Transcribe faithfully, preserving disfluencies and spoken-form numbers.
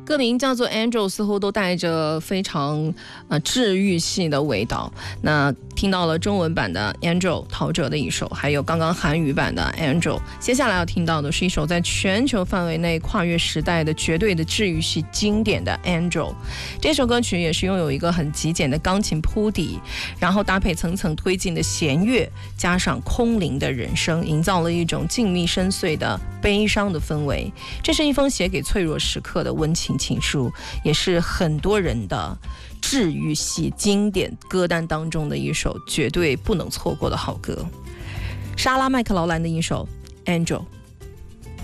歌名叫做 Angel， 似乎都带着非常呃治愈系的味道。那听到了中文版的 Angel 陶喆的一首，还有刚刚韩语版的 Angel， 接下来要听到的是一首在全球范围内跨越时代的绝对的治愈系经典的 Angel。 这首歌曲也是拥有一个很极简的钢琴铺底，然后搭配层层推进的弦乐，加上空灵的人声，营造了一种静谧深邃的悲伤的氛围。这是一封写给脆弱时刻的温情情书，也是很多人的治愈系经典歌单当中的一首绝对不能错过的好歌。莎拉麦克劳兰的一首 Angel。